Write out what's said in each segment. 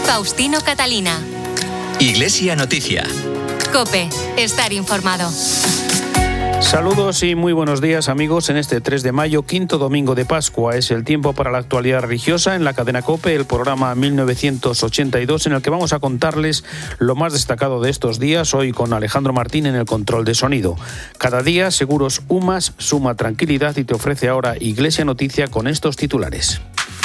Faustino Catalina. Iglesia Noticia. COPE. Estar informado. Saludos y muy buenos días, amigos. En este 3 de mayo, quinto domingo de Pascua, es el tiempo para la actualidad religiosa en la cadena COPE, el programa 1982, en el que vamos a contarles lo más destacado de estos días, hoy con Alejandro Martín en el control de sonido. Cada día, Seguros UMAS suma tranquilidad y te ofrece ahora Iglesia Noticia con estos titulares.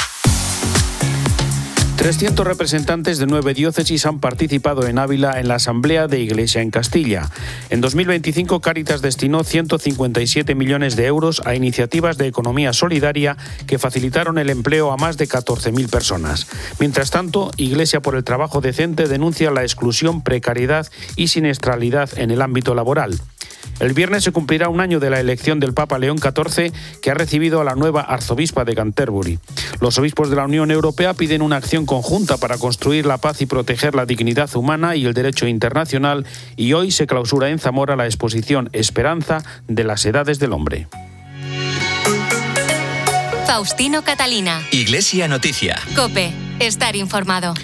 300 representantes de 9 diócesis han participado en Ávila en la Asamblea de Iglesia en Castilla. En 2025, Cáritas destinó 157 millones de euros a iniciativas de economía solidaria que facilitaron el empleo a más de 14.000 personas. Mientras tanto, Iglesia por el Trabajo Decente denuncia la exclusión, precariedad y siniestralidad en el ámbito laboral. El viernes se cumplirá un año de la elección del Papa León XIV, que ha recibido a la nueva arzobispa de Canterbury. Los obispos de la Unión Europea piden una acción conjunta para construir la paz y proteger la dignidad humana y el derecho internacional, y hoy se clausura en Zamora la exposición Esperanza de las Edades del Hombre. Faustino Catalina. Iglesia Noticia. COPE. Estar informado.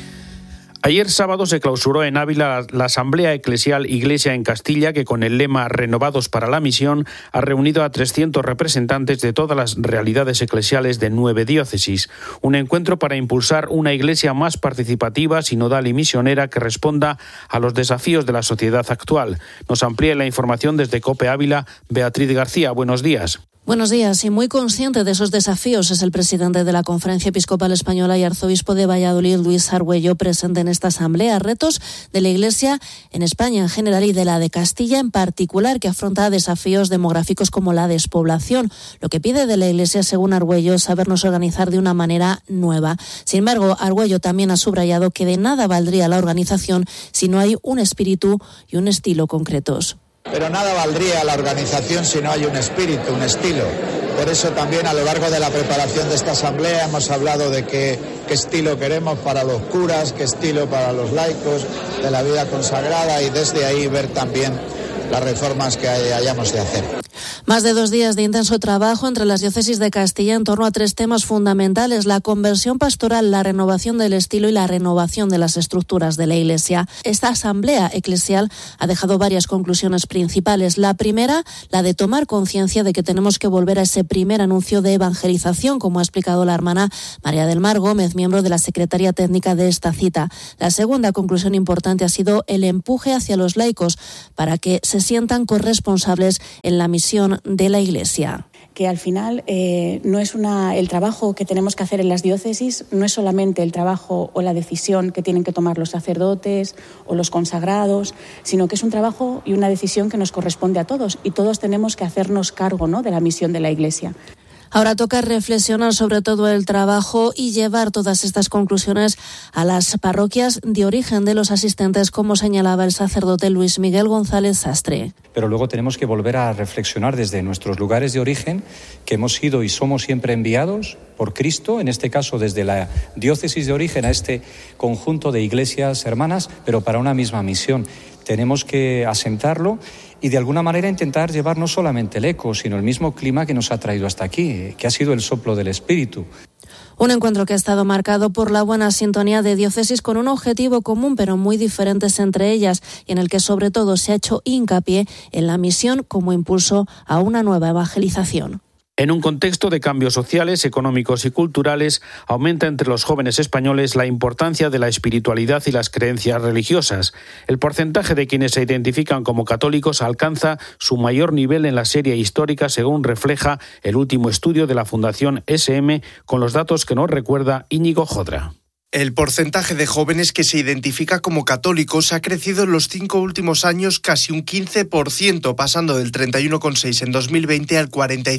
Ayer sábado se clausuró en Ávila la Asamblea Eclesial Iglesia en Castilla, que con el lema Renovados para la Misión ha reunido a 300 representantes de todas las realidades eclesiales de 9 diócesis. Un encuentro para impulsar una iglesia más participativa, sinodal y misionera que responda a los desafíos de la sociedad actual. Nos amplía la información desde COPE Ávila, Beatriz García. Buenos días. Buenos días. Y muy consciente de esos desafíos es el presidente de la Conferencia Episcopal Española y arzobispo de Valladolid, Luis Argüello, presente en esta asamblea. Retos de la Iglesia en España en general y de la de Castilla en particular, que afronta desafíos demográficos como la despoblación. Lo que pide de la Iglesia, según Argüello, es sabernos organizar de una manera nueva. Sin embargo, Argüello también ha subrayado que de nada valdría la organización si no hay un espíritu y un estilo concretos. Pero nada valdría la organización si no hay un espíritu, un estilo. Por eso también a lo largo de la preparación de esta asamblea hemos hablado de qué estilo queremos para los curas, qué estilo para los laicos, de la vida consagrada, y desde ahí ver también las reformas que hayamos de hacer. Más de 2 días de intenso trabajo entre las diócesis de Castilla en torno a 3 temas fundamentales: la conversión pastoral, la renovación del estilo y la renovación de las estructuras de la Iglesia. Esta asamblea eclesial ha dejado varias conclusiones principales. La primera, la de tomar conciencia de que tenemos que volver a ese primer anuncio de evangelización, como ha explicado la hermana María del Mar Gómez, miembro de la Secretaría Técnica de esta cita. La segunda conclusión importante ha sido el empuje hacia los laicos para que se sientan corresponsables en la misión de la Iglesia. Que al final no es el trabajo que tenemos que hacer en las diócesis, no es solamente el trabajo o la decisión que tienen que tomar los sacerdotes o los consagrados, sino que es un trabajo y una decisión que nos corresponde a todos, y todos tenemos que hacernos cargo, ¿no?, de la misión de la Iglesia. Ahora toca reflexionar sobre todo el trabajo y llevar todas estas conclusiones a las parroquias de origen de los asistentes, como señalaba el sacerdote Luis Miguel González Sastre. Pero luego tenemos que volver a reflexionar desde nuestros lugares de origen, que hemos sido y somos siempre enviados por Cristo, en este caso desde la diócesis de origen a este conjunto de iglesias hermanas, pero para una misma misión. Tenemos que asentarlo y de alguna manera intentar llevar no solamente el eco, sino el mismo clima que nos ha traído hasta aquí, que ha sido el soplo del Espíritu. Un encuentro que ha estado marcado por la buena sintonía de diócesis con un objetivo común pero muy diferentes entre ellas, y en el que sobre todo se ha hecho hincapié en la misión como impulso a una nueva evangelización. En un contexto de cambios sociales, económicos y culturales, aumenta entre los jóvenes españoles la importancia de la espiritualidad y las creencias religiosas. El porcentaje de quienes se identifican como católicos alcanza su mayor nivel en la serie histórica, según refleja el último estudio de la Fundación SM, con los datos que nos recuerda Íñigo Jodra. El porcentaje de jóvenes que se identifica como católicos ha crecido en los 5 últimos años casi un 15%, pasando del 31,6% en 2020 al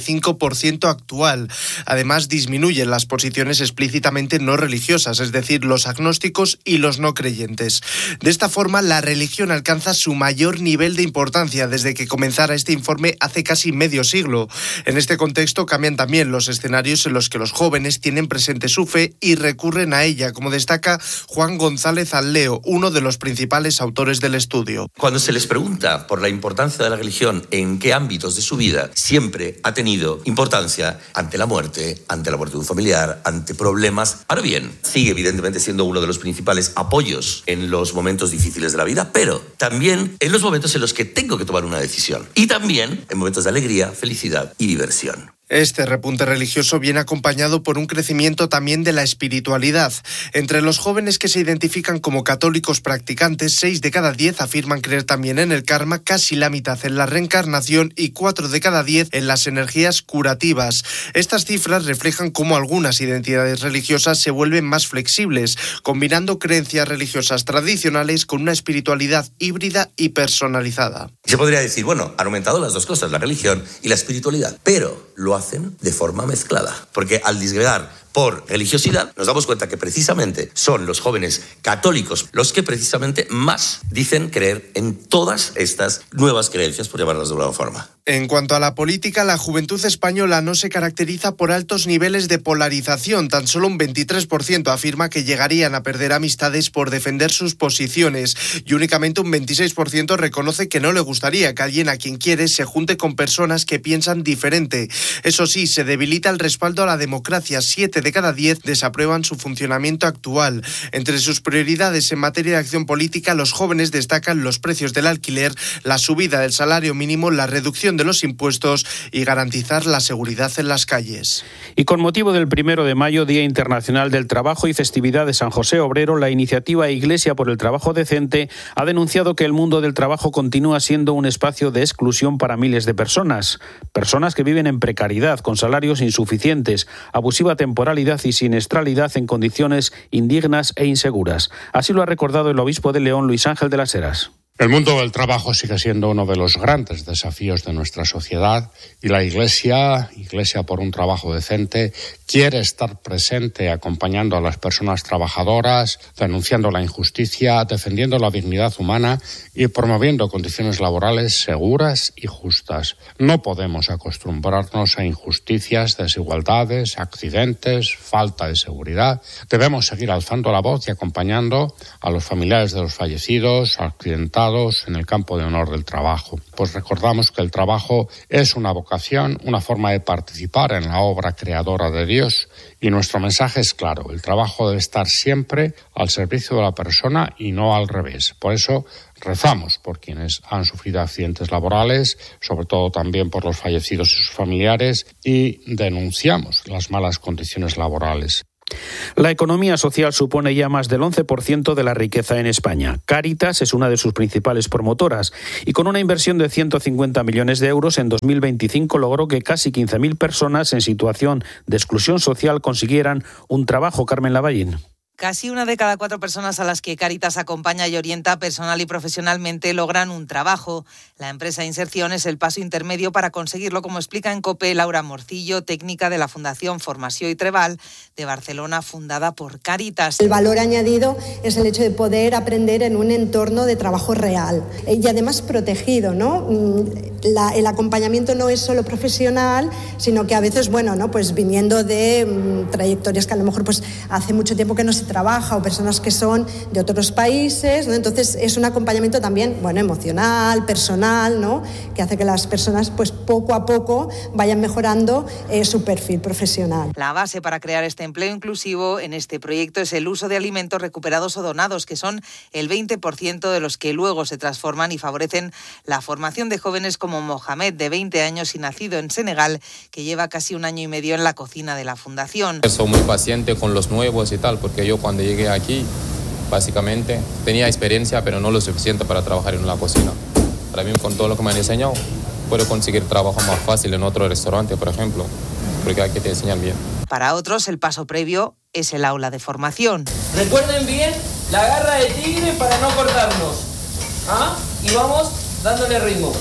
45% actual. Además, disminuyen las posiciones explícitamente no religiosas, es decir, los agnósticos y los no creyentes. De esta forma, la religión alcanza su mayor nivel de importancia desde que comenzara este informe hace casi medio siglo. En este contexto cambian también los escenarios en los que los jóvenes tienen presente su fe y recurren a ella, como destaca Juan González Alleo, uno de los principales autores del estudio. Cuando se les pregunta por la importancia de la religión, en qué ámbitos de su vida, siempre ha tenido importancia ante la muerte de un familiar, ante problemas. Ahora bien, sigue evidentemente siendo uno de los principales apoyos en los momentos difíciles de la vida, pero también en los momentos en los que tengo que tomar una decisión. Y también en momentos de alegría, felicidad y diversión. Este repunte religioso viene acompañado por un crecimiento también de la espiritualidad. Entre los jóvenes que se identifican como católicos practicantes, 6 de cada 10 afirman creer también en el karma, casi la mitad en la reencarnación y 4 de cada 10 en las energías curativas. Estas cifras reflejan cómo algunas identidades religiosas se vuelven más flexibles, combinando creencias religiosas tradicionales con una espiritualidad híbrida y personalizada. Se podría decir, bueno, han aumentado las dos cosas, la religión y la espiritualidad, pero lo hacen de forma mezclada, porque al disgregar por religiosidad nos damos cuenta que precisamente son los jóvenes católicos los que precisamente más dicen creer en todas estas nuevas creencias, por llamarlas de alguna forma. En cuanto a la política, la juventud española no se caracteriza por altos niveles de polarización. Tan solo un 23% afirma que llegarían a perder amistades por defender sus posiciones y únicamente un 26% reconoce que no le gustaría que alguien a quien quiere se junte con personas que piensan diferente. Eso sí, se debilita el respaldo a la democracia. 7 de cada 10 desaprueban su funcionamiento actual. Entre sus prioridades en materia de acción política, los jóvenes destacan los precios del alquiler, la subida del salario mínimo, la reducción de los impuestos y garantizar la seguridad en las calles. Y con motivo del 1 de mayo, Día Internacional del Trabajo y festividad de San José Obrero, la iniciativa Iglesia por el Trabajo Decente ha denunciado que el mundo del trabajo continúa siendo un espacio de exclusión para miles de personas que viven en precariedad, con salarios insuficientes, abusiva temporalidad y siniestralidad en condiciones indignas e inseguras. Así lo ha recordado el obispo de León, Luis Ángel de las Heras. El mundo del trabajo sigue siendo uno de los grandes desafíos de nuestra sociedad y la Iglesia por un trabajo decente, quiere estar presente acompañando a las personas trabajadoras, denunciando la injusticia, defendiendo la dignidad humana y promoviendo condiciones laborales seguras y justas. No podemos acostumbrarnos a injusticias, desigualdades, accidentes, falta de seguridad. Debemos seguir alzando la voz y acompañando a los familiares de los fallecidos, accidentados en el campo de honor del trabajo. Pues recordamos que el trabajo es una vocación, una forma de participar en la obra creadora de Dios y nuestro mensaje es claro, el trabajo debe estar siempre al servicio de la persona y no al revés. Por eso rezamos por quienes han sufrido accidentes laborales, sobre todo también por los fallecidos y sus familiares y denunciamos las malas condiciones laborales. La economía social supone ya más del 11% de la riqueza en España. Cáritas es una de sus principales promotoras y con una inversión de 150 millones de euros en 2025 logró que casi 15.000 personas en situación de exclusión social consiguieran un trabajo. Carmen Lavallín. Casi 1 de cada 4 personas a las que Cáritas acompaña y orienta personal y profesionalmente logran un trabajo. La empresa Inserción es el paso intermedio para conseguirlo, como explica en COPE Laura Morcillo, técnica de la Fundación Formació i Treball de Barcelona, fundada por Cáritas. El valor añadido es el hecho de poder aprender en un entorno de trabajo real y además protegido, ¿no? El acompañamiento no es solo profesional, sino que a veces, pues viniendo de trayectorias que a lo mejor pues hace mucho tiempo que no se trabaja o personas que son de otros países, ¿no? Entonces es un acompañamiento también, emocional, personal, ¿no? Que hace que las personas pues poco a poco vayan mejorando su perfil profesional. La base para crear este empleo inclusivo en este proyecto es el uso de alimentos recuperados o donados, que son el 20% de los que luego se transforman y favorecen la formación de jóvenes como Mohamed, de 20 años y nacido en Senegal, que lleva casi 1 año y medio en la cocina de la fundación. Soy muy paciente con los nuevos y tal, porque yo cuando llegué aquí, básicamente, tenía experiencia, pero no lo suficiente para trabajar en una cocina. Para mí, con todo lo que me han enseñado, puedo conseguir trabajo más fácil en otro restaurante, por ejemplo, porque aquí te enseñan bien. Para otros, el paso previo es el aula de formación. Recuerden bien la garra de tigre para no cortarnos. Y vamos dándole ritmo.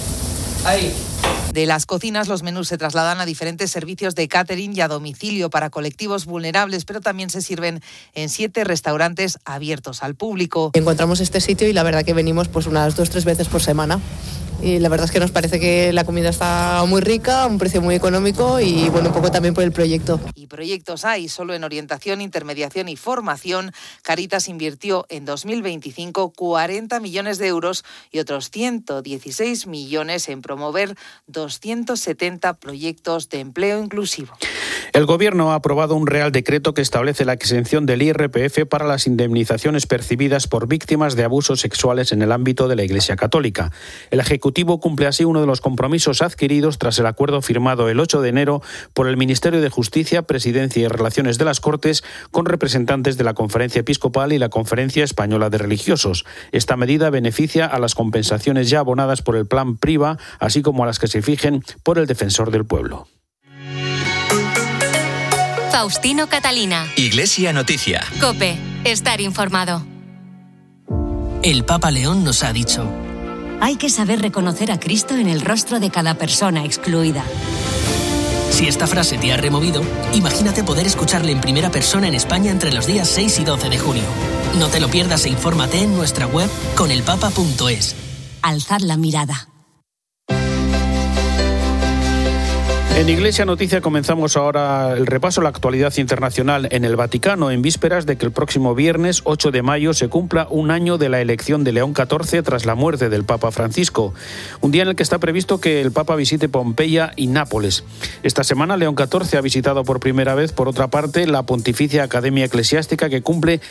Ahí. De las cocinas, los menús se trasladan a diferentes servicios de catering y a domicilio para colectivos vulnerables, pero también se sirven en 7 restaurantes abiertos al público. Encontramos este sitio y la verdad que venimos pues unas 2-3 veces por semana. y la verdad es que nos parece que la comida está muy rica, a un precio muy económico y bueno, un poco también por el proyecto. Y proyectos hay, solo en orientación, intermediación y formación. Cáritas invirtió en 2025 40 millones de euros y otros 116 millones en promover 270 proyectos de empleo inclusivo. El Gobierno ha aprobado un Real Decreto que establece la exención del IRPF para las indemnizaciones percibidas por víctimas de abusos sexuales en el ámbito de la Iglesia Católica. El Ejecutivo cumple así uno de los compromisos adquiridos tras el acuerdo firmado el 8 de enero por el Ministerio de Justicia, Presidencia y Relaciones de las Cortes con representantes de la Conferencia Episcopal y la Conferencia Española de Religiosos. Esta medida beneficia a las compensaciones ya abonadas por el Plan Priva, así como a las que se fijen por el Defensor del Pueblo. Faustino Catalina. Iglesia Noticia. COPE. Estar informado. El Papa León nos ha dicho: hay que saber reconocer a Cristo en el rostro de cada persona excluida. Si esta frase te ha removido, imagínate poder escucharle en primera persona en España entre los días 6 y 12 de junio. No te lo pierdas e infórmate en nuestra web conelpapa.es. Alzad la mirada. En Iglesia Noticia comenzamos ahora el repaso a la actualidad internacional en el Vaticano, en vísperas de que el próximo viernes 8 de mayo se cumpla un año de la elección de León XIV tras la muerte del Papa Francisco. Un día en el que está previsto que el Papa visite Pompeya y Nápoles. Esta semana León XIV ha visitado por primera vez, por otra parte, la Pontificia Academia Eclesiástica, que cumple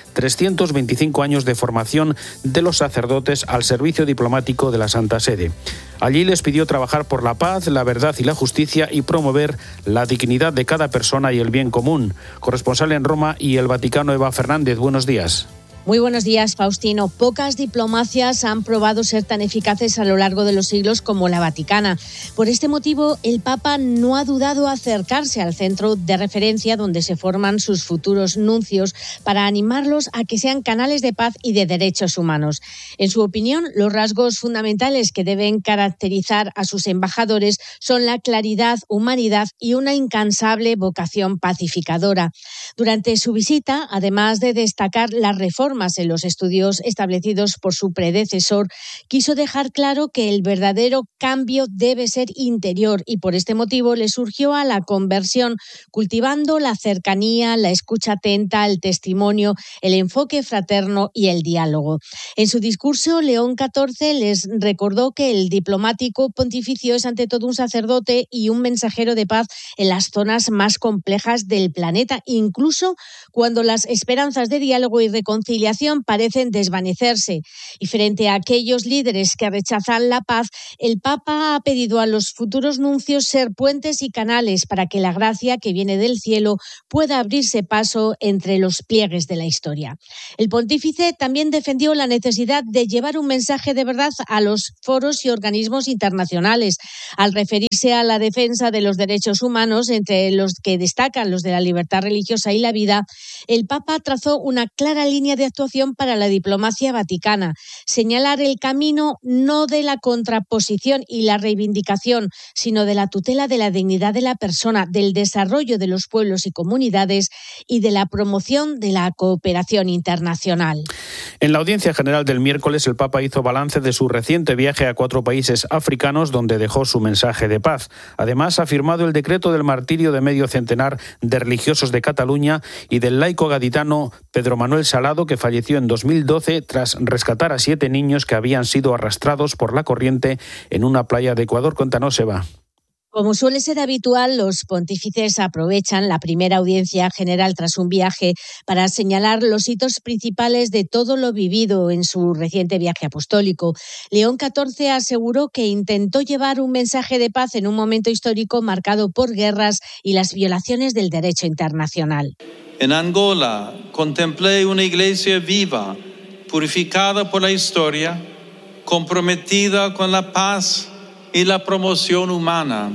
325 años de formación de los sacerdotes al servicio diplomático de la Santa Sede. Allí les pidió trabajar por la paz, la verdad y la justicia y promover la dignidad de cada persona y el bien común. Corresponsal en Roma y el Vaticano, Eva Fernández, buenos días. Muy buenos días, Faustino. Pocas diplomacias han probado ser tan eficaces a lo largo de los siglos como la Vaticana. Por este motivo, el Papa no ha dudado acercarse al centro de referencia donde se forman sus futuros nuncios para animarlos a que sean canales de paz y de derechos humanos. En su opinión, los rasgos fundamentales que deben caracterizar a sus embajadores son la claridad, humanidad y una incansable vocación pacificadora. Durante su visita, además de destacar las reformas en los estudios establecidos por su predecesor, quiso dejar claro que el verdadero cambio debe ser interior y por este motivo le surgió a la conversión, cultivando la cercanía, la escucha atenta, el testimonio, el enfoque fraterno y el diálogo. En su discurso, León XIV les recordó que el diplomático pontificio es ante todo un sacerdote y un mensajero de paz en las zonas más complejas del planeta, incluso cuando las esperanzas de diálogo y reconciliación parecen desvanecerse. Y frente a aquellos líderes que rechazan la paz, el Papa ha pedido a los futuros nuncios ser puentes y canales para que la gracia que viene del cielo pueda abrirse paso entre los pliegues de la historia. El pontífice también defendió la necesidad de llevar un mensaje de verdad a los foros y organismos internacionales. Al referirse a la defensa de los derechos humanos, entre los que destacan los de la libertad religiosa y la vida, el Papa trazó una clara línea de actuación para la diplomacia vaticana, señalar el camino no de la contraposición y la reivindicación, sino de la tutela de la dignidad de la persona, del desarrollo de los pueblos y comunidades y de la promoción de la cooperación internacional. En la audiencia general del miércoles, el Papa hizo balance de su reciente viaje a 4 países africanos donde dejó su mensaje de paz. Además, ha firmado el decreto del martirio de medio centenar de religiosos de Cataluña y del laico gaditano Pedro Manuel Salado, que falleció en 2012 tras rescatar a 7 niños que habían sido arrastrados por la corriente en una playa de Ecuador. Cuéntanos, Eva. Como suele ser habitual, los pontífices aprovechan la primera audiencia general tras un viaje para señalar los hitos principales de todo lo vivido en su reciente viaje apostólico. León XIV aseguró que intentó llevar un mensaje de paz en un momento histórico marcado por guerras y las violaciones del derecho internacional. En Angola contemplé una iglesia viva, purificada por la historia, comprometida con la paz y la promoción humana.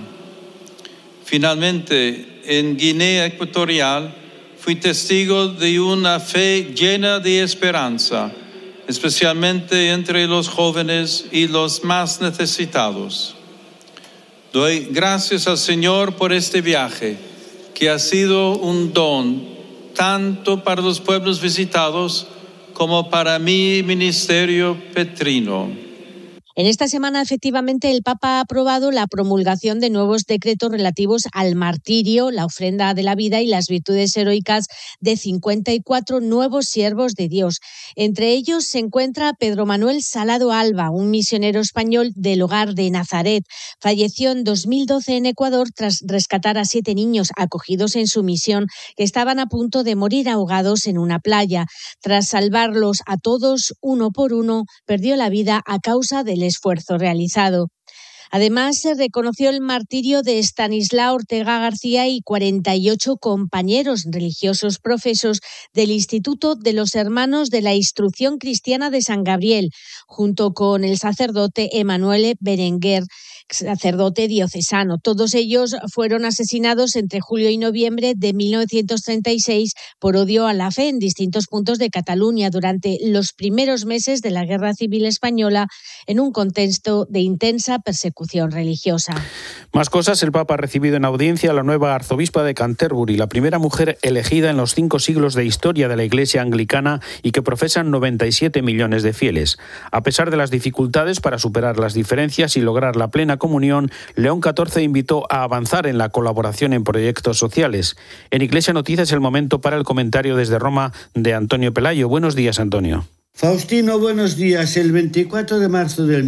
Finalmente, en Guinea Ecuatorial, fui testigo de una fe llena de esperanza, especialmente entre los jóvenes y los más necesitados. Doy gracias al Señor por este viaje, que ha sido un don tanto para los pueblos visitados como para mi ministerio petrino. En esta semana, efectivamente, el Papa ha aprobado la promulgación de nuevos decretos relativos al martirio, la ofrenda de la vida y las virtudes heroicas de 54 nuevos siervos de Dios. Entre ellos se encuentra Pedro Manuel Salado Alba, un misionero español del Hogar de Nazaret. Falleció en 2012 en Ecuador tras rescatar a 7 niños acogidos en su misión que estaban a punto de morir ahogados en una playa. Tras salvarlos a todos uno por uno, perdió la vida a causa del esfuerzo realizado. Además, se reconoció el martirio de Estanislao Ortega García y 48 compañeros religiosos profesos del Instituto de los Hermanos de la Instrucción Cristiana de San Gabriel, junto con el sacerdote Emanuele Berenguer, sacerdote diocesano. Todos ellos fueron asesinados entre julio y noviembre de 1936 por odio a la fe en distintos puntos de Cataluña durante los primeros meses de la Guerra Civil Española, en un contexto de intensa persecución religiosa. Más cosas. El Papa ha recibido en audiencia a la nueva arzobispa de Canterbury, la primera mujer elegida en los 5 siglos de historia de la Iglesia anglicana y que profesan 97 millones de fieles. A pesar de las dificultades para superar las diferencias y lograr la plena comunión, León XIV invitó a avanzar en la colaboración en proyectos sociales. En Iglesia Noticias, el momento para el comentario desde Roma de Antonio Pelayo. Buenos días, Antonio. Faustino, buenos días. El 24 de marzo de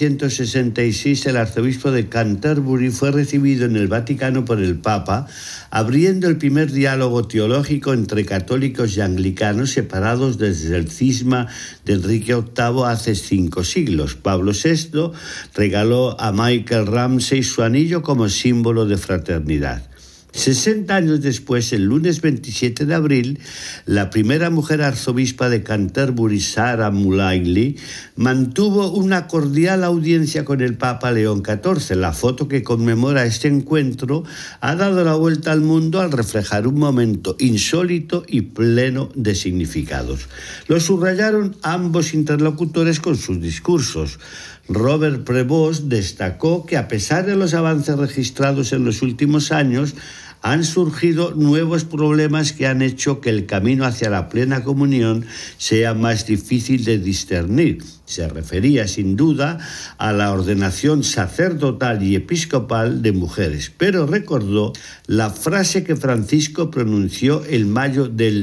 1966, el arzobispo de Canterbury fue recibido en el Vaticano por el Papa, abriendo el primer diálogo teológico entre católicos y anglicanos separados desde el cisma de Enrique VIII hace 5 siglos. Pablo VI regaló a Michael Ramsey su anillo como símbolo de fraternidad. 60 años después, el lunes 27 de abril, la primera mujer arzobispa de Canterbury, Sarah Mullaly, mantuvo una cordial audiencia con el Papa León XIV. La foto que conmemora este encuentro ha dado la vuelta al mundo al reflejar un momento insólito y pleno de significados. Lo subrayaron ambos interlocutores con sus discursos. Robert Prevost destacó que a pesar de los avances registrados en los últimos años, han surgido nuevos problemas que han hecho que el camino hacia la plena comunión sea más difícil de discernir. Se refería sin duda a la ordenación sacerdotal y episcopal de mujeres, pero recordó la frase que Francisco pronunció en mayo del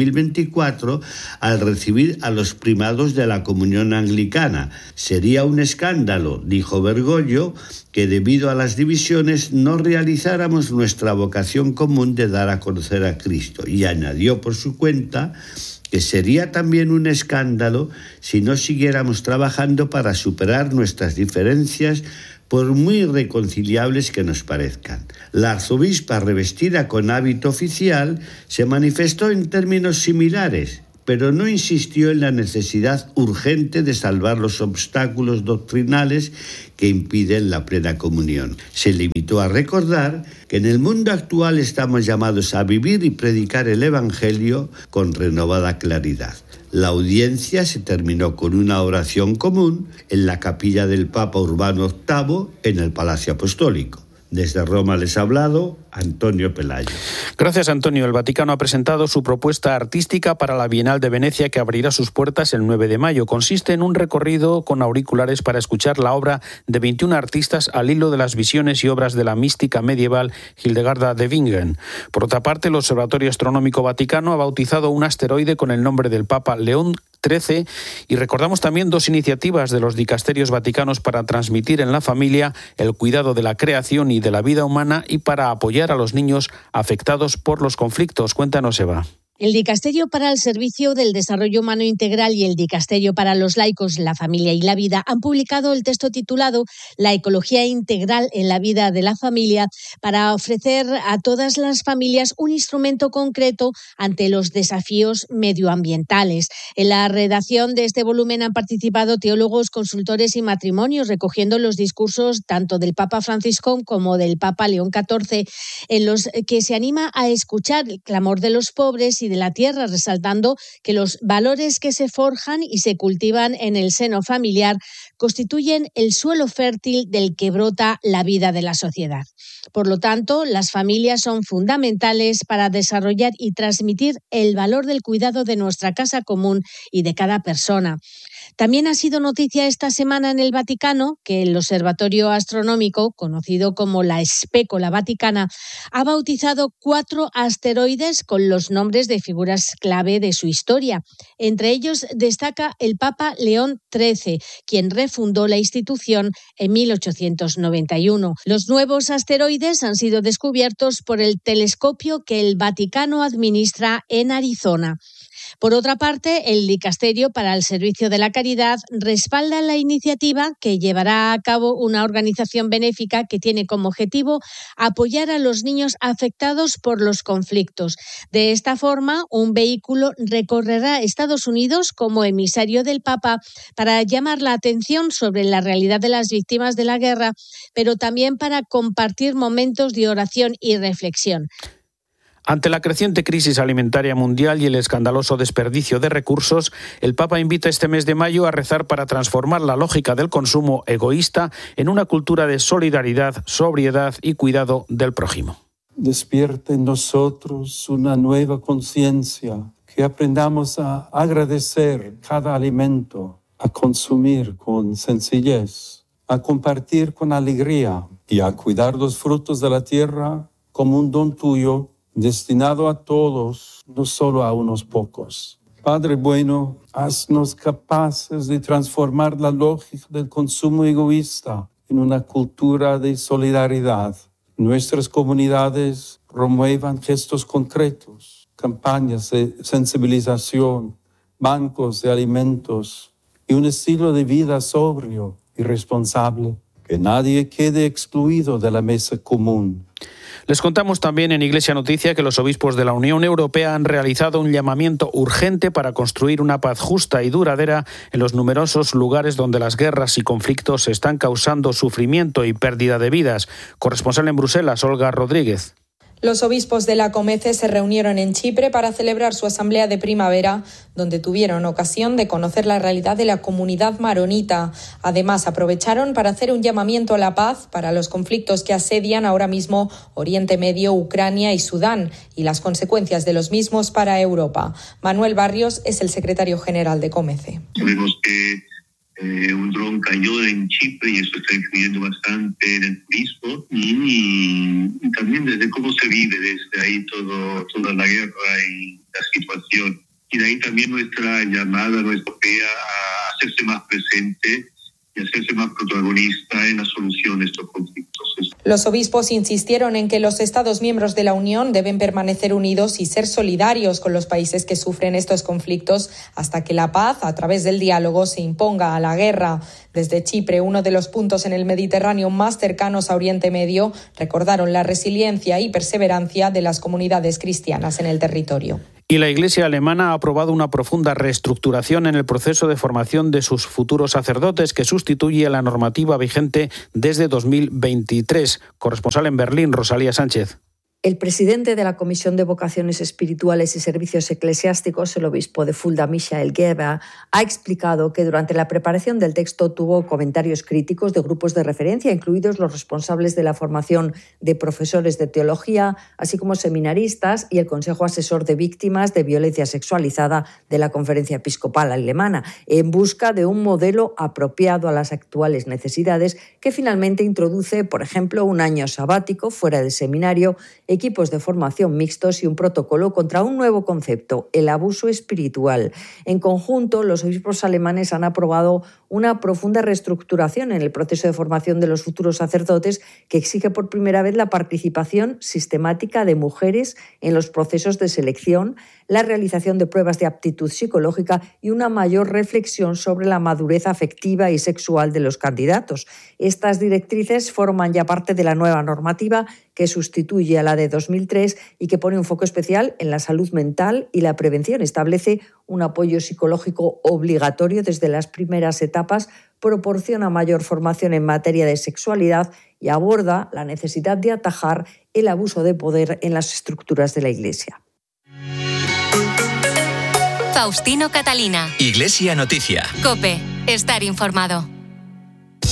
2024 al recibir a los primados de la comunión anglicana. Sería un escándalo, dijo Bergoglio, que debido a las divisiones no realizáramos nuestra vocación común de dar a conocer a Cristo, y añadió por su cuenta que sería también un escándalo si no siguiéramos trabajando para superar nuestras diferencias, por muy irreconciliables que nos parezcan. La arzobispa, revestida con hábito oficial, se manifestó en términos similares, pero no insistió en la necesidad urgente de salvar los obstáculos doctrinales que impiden la plena comunión. Se limitó a recordar que en el mundo actual estamos llamados a vivir y predicar el Evangelio con renovada claridad. La audiencia se terminó con una oración común en la capilla del Papa Urbano VIII en el Palacio Apostólico. Desde Roma les ha hablado Antonio Pelayo. Gracias, Antonio. El Vaticano ha presentado su propuesta artística para la Bienal de Venecia, que abrirá sus puertas el 9 de mayo. Consiste en un recorrido con auriculares para escuchar la obra de 21 artistas al hilo de las visiones y obras de la mística medieval Hildegarda de Bingen. Por otra parte, el Observatorio Astronómico Vaticano ha bautizado un asteroide con el nombre del Papa León XIII, y recordamos también 2 iniciativas de los dicasterios vaticanos para transmitir en la familia el cuidado de la creación y de la vida humana y para apoyar a los niños afectados por los conflictos. Cuéntanos, Eva. El Dicasterio para el Servicio del Desarrollo Humano Integral y el Dicasterio para los Laicos, la Familia y la Vida han publicado el texto titulado La ecología integral en la vida de la familia, para ofrecer a todas las familias un instrumento concreto ante los desafíos medioambientales. En la redacción de este volumen han participado teólogos, consultores y matrimonios, recogiendo los discursos tanto del Papa Francisco como del Papa León XIV, en los que se anima a escuchar el clamor de los pobres y de la tierra, resaltando que los valores que se forjan y se cultivan en el seno familiar constituyen el suelo fértil del que brota la vida de la sociedad. Por lo tanto, las familias son fundamentales para desarrollar y transmitir el valor del cuidado de nuestra casa común y de cada persona. También ha sido noticia esta semana en el Vaticano que el Observatorio Astronómico, conocido como la Spécola Vaticana, ha bautizado 4 asteroides con los nombres de figuras clave de su historia. Entre ellos destaca el Papa León XIII, quien refundó la institución en 1891. Los nuevos asteroides han sido descubiertos por el telescopio que el Vaticano administra en Arizona. Por otra parte, el Dicasterio para el Servicio de la Caridad respalda la iniciativa que llevará a cabo una organización benéfica que tiene como objetivo apoyar a los niños afectados por los conflictos. De esta forma, un vehículo recorrerá Estados Unidos como emisario del Papa para llamar la atención sobre la realidad de las víctimas de la guerra, pero también para compartir momentos de oración y reflexión. Ante la creciente crisis alimentaria mundial y el escandaloso desperdicio de recursos, el Papa invita este mes de mayo a rezar para transformar la lógica del consumo egoísta en una cultura de solidaridad, sobriedad y cuidado del prójimo. Despierta en nosotros una nueva conciencia, que aprendamos a agradecer cada alimento, a consumir con sencillez, a compartir con alegría y a cuidar los frutos de la tierra como un don tuyo, destinado a todos, no solo a unos pocos. Padre bueno, haznos capaces de transformar la lógica del consumo egoísta en una cultura de solidaridad. Nuestras comunidades promuevan gestos concretos, campañas de sensibilización, bancos de alimentos y un estilo de vida sobrio y responsable. Que nadie quede excluido de la mesa común. Les contamos también en Iglesia Noticia que los obispos de la Unión Europea han realizado un llamamiento urgente para construir una paz justa y duradera en los numerosos lugares donde las guerras y conflictos están causando sufrimiento y pérdida de vidas. Corresponsal en Bruselas, Olga Rodríguez. Los obispos de la Comece se reunieron en Chipre para celebrar su asamblea de primavera, donde tuvieron ocasión de conocer la realidad de la comunidad maronita. Además, aprovecharon para hacer un llamamiento a la paz para los conflictos que asedian ahora mismo Oriente Medio, Ucrania y Sudán, y las consecuencias de los mismos para Europa. Manuel Barrios es el secretario general de Comece. Sabemos que un dron cayó en Chipre y eso está influyendo bastante en el turismo y también desde cómo se vive desde ahí toda la guerra y la situación. Y de ahí también nuestra llamada a la europea a hacerse más presente y hacerse más protagonista en la solución de estos conflictos. Los obispos insistieron en que los Estados miembros de la Unión deben permanecer unidos y ser solidarios con los países que sufren estos conflictos hasta que la paz, a través del diálogo, se imponga a la guerra. Desde Chipre, uno de los puntos en el Mediterráneo más cercanos a Oriente Medio, recordaron la resiliencia y perseverancia de las comunidades cristianas en el territorio. Y la Iglesia alemana ha aprobado una profunda reestructuración en el proceso de formación de sus futuros sacerdotes que sustituye a la normativa vigente desde 2023. Corresponsal en Berlín, Rosalía Sánchez. El presidente de la Comisión de Vocaciones Espirituales y Servicios Eclesiásticos, el obispo de Fulda, Michael Geber, ha explicado que durante la preparación del texto tuvo comentarios críticos de grupos de referencia, incluidos los responsables de la formación de profesores de teología, así como seminaristas y el Consejo Asesor de Víctimas de Violencia Sexualizada de la Conferencia Episcopal Alemana, en busca de un modelo apropiado a las actuales necesidades que finalmente introduce, por ejemplo, un año sabático fuera del seminario, equipos de formación mixtos y un protocolo contra un nuevo concepto, el abuso espiritual. En conjunto, los obispos alemanes han aprobado una profunda reestructuración en el proceso de formación de los futuros sacerdotes que exige por primera vez la participación sistemática de mujeres en los procesos de selección, la realización de pruebas de aptitud psicológica y una mayor reflexión sobre la madurez afectiva y sexual de los candidatos. Estas directrices forman ya parte de la nueva normativa que sustituye a la de 2003 y que pone un foco especial en la salud mental y la prevención. Establece un apoyo psicológico obligatorio desde las primeras etapas, proporciona mayor formación en materia de sexualidad y aborda la necesidad de atajar el abuso de poder en las estructuras de la Iglesia. Faustino Catalina. Iglesia Noticia. COPE. Estar informado.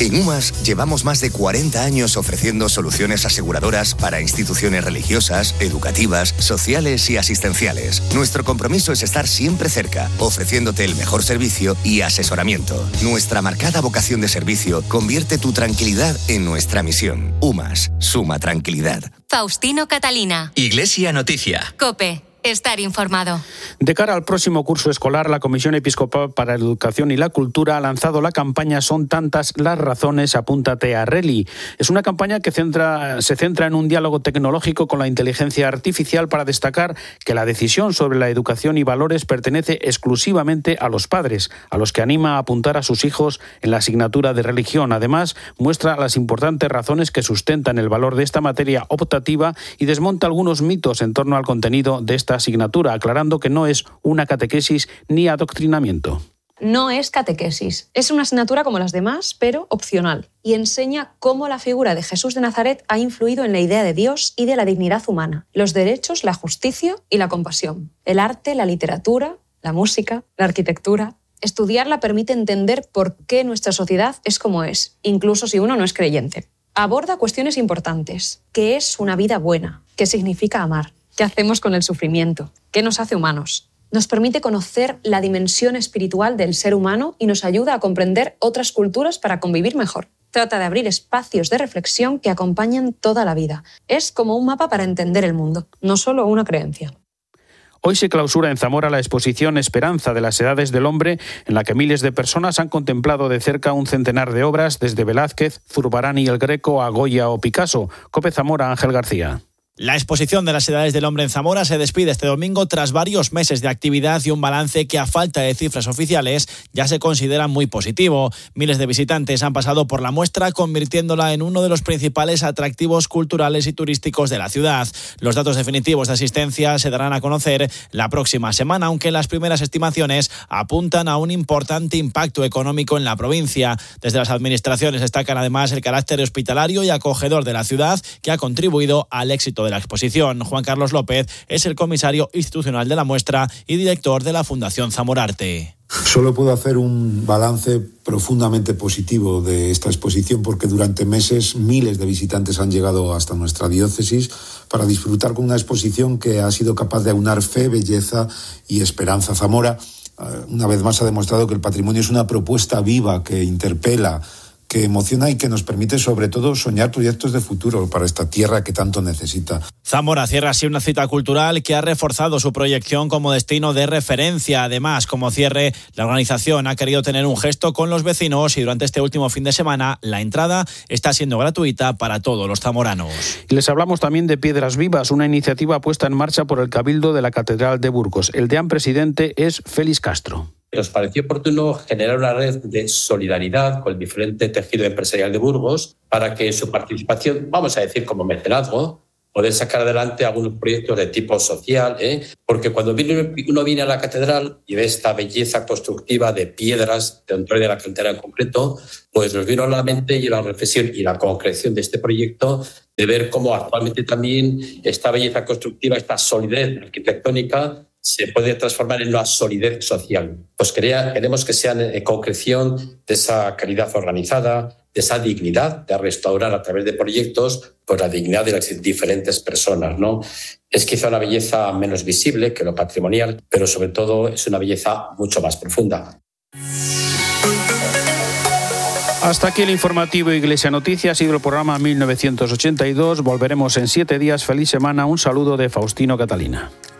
En UMAS llevamos más de 40 años ofreciendo soluciones aseguradoras para instituciones religiosas, educativas, sociales y asistenciales. Nuestro compromiso es estar siempre cerca, ofreciéndote el mejor servicio y asesoramiento. Nuestra marcada vocación de servicio convierte tu tranquilidad en nuestra misión. UMAS, suma tranquilidad. Faustino Catalina. Iglesia Noticia. COPE. Estar informado. De cara al próximo curso escolar, la Comisión Episcopal para la Educación y la Cultura ha lanzado la campaña Son tantas las razones, apúntate a Reli. Es una campaña que se centra en un diálogo tecnológico con la inteligencia artificial para destacar que la decisión sobre la educación y valores pertenece exclusivamente a los padres, a los que anima a apuntar a sus hijos en la asignatura de religión. Además, muestra las importantes razones que sustentan el valor de esta materia optativa y desmonta algunos mitos en torno al contenido de esta asignatura, aclarando que no es una catequesis ni adoctrinamiento. No es catequesis, es una asignatura como las demás, pero opcional, y enseña cómo la figura de Jesús de Nazaret ha influido en la idea de Dios y de la dignidad humana, los derechos, la justicia y la compasión, el arte, la literatura, la música, la arquitectura. Estudiarla permite entender por qué nuestra sociedad es como es, incluso si uno no es creyente. Aborda cuestiones importantes. ¿Qué es una vida buena? ¿Qué significa amar? ¿Qué hacemos con el sufrimiento? ¿Qué nos hace humanos? Nos permite conocer la dimensión espiritual del ser humano y nos ayuda a comprender otras culturas para convivir mejor. Trata de abrir espacios de reflexión que acompañan toda la vida. Es como un mapa para entender el mundo, no solo una creencia. Hoy se clausura en Zamora la exposición Esperanza de las Edades del Hombre, en la que miles de personas han contemplado de cerca un centenar de obras, desde Velázquez, Zurbarán y el Greco a Goya o Picasso. COPE Zamora, Ángel García. La exposición de las Edades del Hombre en Zamora se despide este domingo tras varios meses de actividad y un balance que, a falta de cifras oficiales, ya se considera muy positivo. Miles de visitantes han pasado por la muestra, convirtiéndola en uno de los principales atractivos culturales y turísticos de la ciudad. Los datos definitivos de asistencia se darán a conocer la próxima semana, aunque las primeras estimaciones apuntan a un importante impacto económico en la provincia. Desde las administraciones destacan además el carácter hospitalario y acogedor de la ciudad, que ha contribuido al éxito de la exposición. Juan Carlos López es el comisario institucional de la muestra y director de la Fundación Zamorarte. Solo puedo hacer un balance profundamente positivo de esta exposición, porque durante meses miles de visitantes han llegado hasta nuestra diócesis para disfrutar con una exposición que ha sido capaz de aunar fe, belleza y esperanza. Zamora, una vez más, ha demostrado que el patrimonio es una propuesta viva que interpela, que emociona y que nos permite sobre todo soñar proyectos de futuro para esta tierra que tanto necesita. Zamora cierra así una cita cultural que ha reforzado su proyección como destino de referencia. Además, como cierre, la organización ha querido tener un gesto con los vecinos y durante este último fin de semana la entrada está siendo gratuita para todos los zamoranos. Y les hablamos también de Piedras Vivas, una iniciativa puesta en marcha por el Cabildo de la Catedral de Burgos. El deán presidente es Félix Castro. Nos pareció oportuno generar una red de solidaridad con el diferente tejido empresarial de Burgos para que su participación, vamos a decir como mecenazgo, poder sacar adelante algunos proyectos de tipo social, porque cuando uno viene a la catedral y ve esta belleza constructiva de piedras dentro de la cantera en concreto, pues nos vino a la mente y la reflexión y la concreción de este proyecto de ver cómo actualmente también esta belleza constructiva, esta solidez arquitectónica, se puede transformar en una solidez social. Pues queremos que sean concreción de esa caridad organizada, de esa dignidad de restaurar a través de proyectos pues la dignidad de las diferentes personas, ¿no? Es quizá una belleza menos visible que lo patrimonial, pero sobre todo es una belleza mucho más profunda. Hasta aquí el informativo Iglesia Noticia. Ha sido el programa 1982. Volveremos en 7 días. Feliz semana. Un saludo de Faustino Catalina.